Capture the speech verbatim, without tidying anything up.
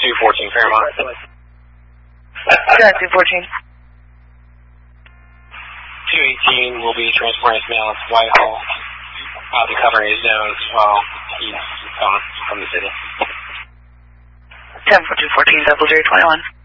two fourteen Fairmont. Yeah, two fourteen. two eighteen will be transporting his mail to Whitehall. I'll be covering his nose while he's gone from the city. ten for two fourteen, double zero twenty-one.